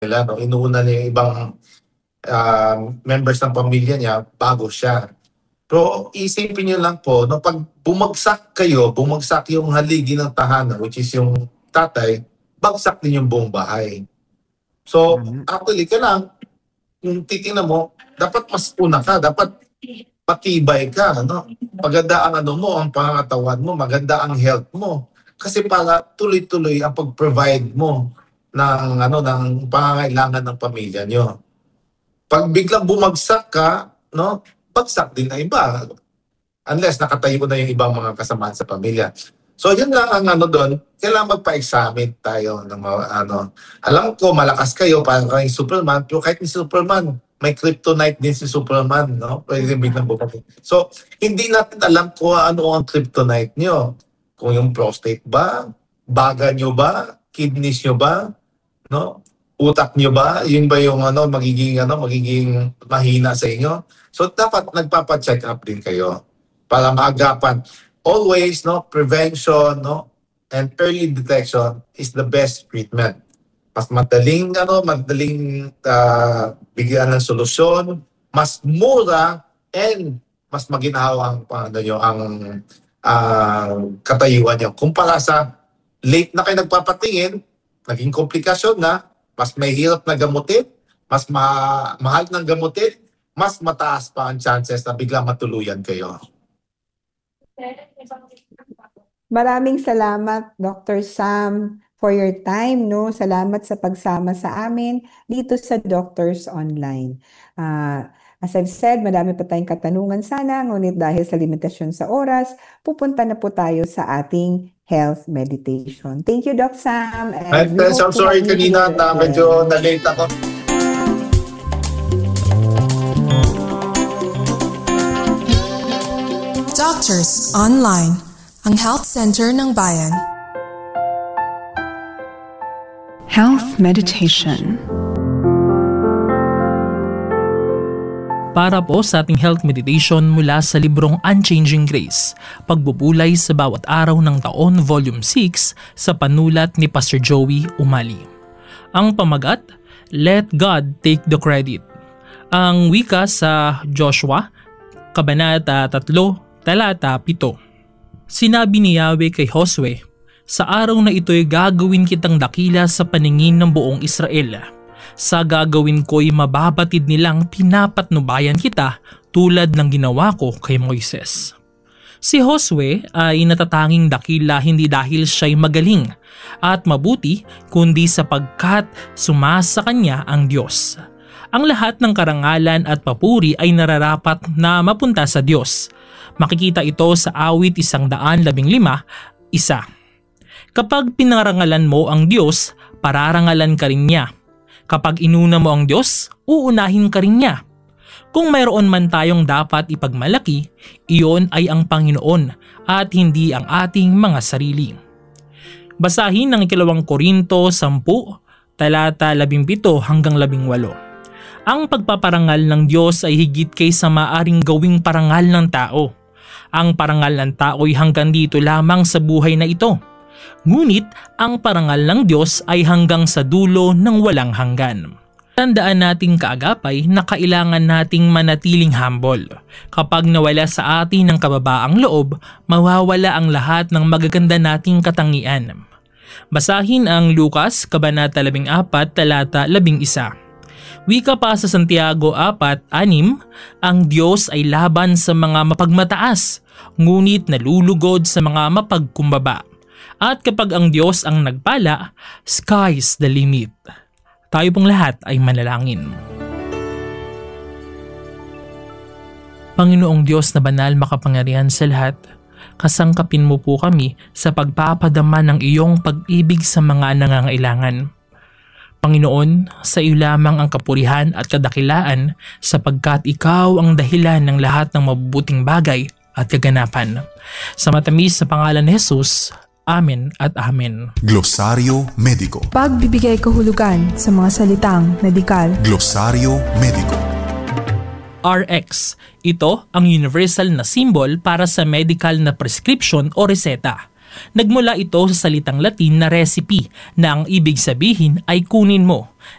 nila, no? Inuuna niya yung ibang members ng pamilya niya bago siya. Pero isipin niyo lang po, no, pag bumagsak kayo, bumagsak yung haligi ng tahanan, which is yung tatay, bagsak din yung buong bahay. So, actually, kailangan, kung titingnan mo, dapat mas una ka, dapat matibay ka, no? Maganda ang ano mo, ang pangangatawan mo, maganda ang health mo. Kasi para tuloy-tuloy ang pag-provide mo ng ng pangangailangan ng pamilya nyo. Pag biglang bumagsak ka, no, bagsak din na iba. Unless nakatayo na yung ibang mga kasamahan sa pamilya. So yun lang ang doon, kailangan magpa-examine tayo ng Alam ko malakas kayo parang kayong Superman, pero kahit ni Superman, may kryptonite din si Superman, no? Pwede biglang bumagsak. So hindi natin alam kung ano ang kryptonite nyo. Kung yung prostate ba, baga nyo ba, kidneys nyo ba, no? Utak nyo ba? Yun ba yung magiging mahina sa inyo? So dapat nagpapa-check up din kayo para maagapan. Always, no, prevention, no, and early detection is the best treatment. Mas madaling bigyan ng solusyon, mas mura, and mas maginhawa ang katayuan nyo. Kumpara sa late na kayo nagpapatingin, naging komplikasyon na, mas may hirap na gamutin, mas mahal ng gamutin, mas mataas pa ang chances na bigla matuluyan kayo. Maraming salamat, Dr. Sam, for your time. No? Salamat sa pagsama sa amin dito sa Doctors Online. As I've said, madami pa tayong katanungan sana, ngunit dahil sa limitasyon sa oras, pupunta na po tayo sa ating health meditation. Thank you, Doc Sam. I'm sorry kanina na medyo na-late ako. Doctors Online, ang health center ng bayan. Health meditation. Para po sa ating health meditation mula sa librong Unchanging Grace, Pagbubulay sa Bawat Araw ng Taon, Volume 6, sa panulat ni Pastor Joey Umali. Ang pamagat, Let God Take the Credit. Ang wika sa Joshua, Kabanata 3, Talata 7. Sinabi ni Yahweh kay Josue, sa araw na ito'y gagawin kitang dakila sa paningin ng buong Israel. Sa gagawin ko'y mababatid nilang pinapatnubayan kita tulad ng ginawa ko kay Moises. Si Josue ay natatanging dakila hindi dahil siya'y magaling at mabuti kundi sapagkat sumasa kanya ang Diyos. Ang lahat ng karangalan at papuri ay nararapat na mapunta sa Diyos. Makikita ito sa awit 115, 1. Kapag pinarangalan mo ang Diyos, pararangalan ka rin niya. Kapag inuna mo ang Diyos, uunahin ka rin niya. Kung mayroon man tayong dapat ipagmalaki, iyon ay ang Panginoon at hindi ang ating mga sarili. Basahin ang 2 Korinto 10, talata 17 hanggang 18. Ang pagpaparangal ng Diyos ay higit kaysa maaring gawing parangal ng tao. Ang parangal ng tao ay hanggang dito lamang sa buhay na ito. Ngunit ang parangal ng Diyos ay hanggang sa dulo ng walang hanggan. Tandaan nating kaagapay na kailangan nating manatiling humble. Kapag nawala sa atin ang kababaang loob, mawawala ang lahat ng magaganda nating katangian. Basahin ang Lucas, Kabanata 14, talata 11. Wika pa sa Santiago 4:6, ang Diyos ay laban sa mga mapagmataas, ngunit nalulugod sa mga mapagkumbaba. At kapag ang Diyos ang nagpala, sky's the limit. Tayo pong lahat ay manalangin. Panginoong Diyos na banal makapangyarihan sa lahat, kasangkapin mo po kami sa pagpapadama ng iyong pag-ibig sa mga nangangailangan. Panginoon, sa iyo lamang ang kapurihan at kadakilaan sapagkat ikaw ang dahilan ng lahat ng mabubuting bagay at kaganapan. Sa matamis sa pangalan ni Jesus, Amen at Amen. Glosaryo Mediko. Pagbibigay kahulugan sa mga salitang medikal. Glosaryo Mediko. RX. Ito ang universal na symbol para sa medical na prescription o reseta. Nagmula ito sa salitang Latin na recipe na ang ibig sabihin ay kunin mo.